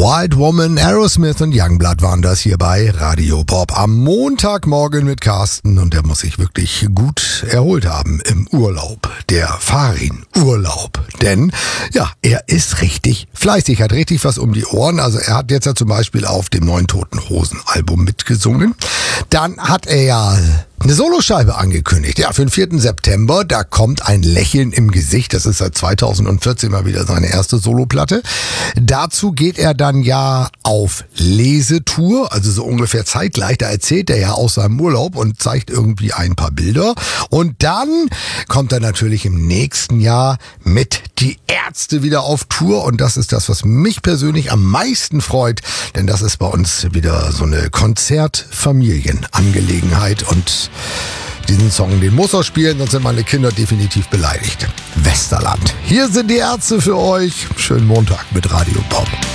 White Woman, Aerosmith und Youngblood waren das hier bei Radio Bob am Montagmorgen mit Carsten, und der muss sich wirklich gut erholt haben im Urlaub, der Farin-Urlaub, denn ja, er ist richtig fleißig, hat richtig was um die Ohren. Also er hat jetzt ja zum Beispiel auf dem neuen Toten Hosen Album mitgesungen. Dann hat er ja eine Soloscheibe angekündigt. Ja, für den 4. September, da kommt ein Lächeln im Gesicht. Das ist seit 2014 mal wieder seine erste Soloplatte. Dazu geht er dann ja auf Lesetour, also so ungefähr zeitgleich. Da erzählt er ja aus seinem Urlaub und zeigt irgendwie ein paar Bilder. Und dann kommt er natürlich im nächsten Jahr mit Die Ärzte wieder auf Tour. Und das ist das, was mich persönlich am meisten freut. Denn das ist bei uns wieder so eine Konzertfamilienangelegenheit. Und diesen Song, den muss er spielen, sonst sind meine Kinder definitiv beleidigt. Westerland. Hier sind die Ärzte für euch. Schönen Montag mit Radio Bob.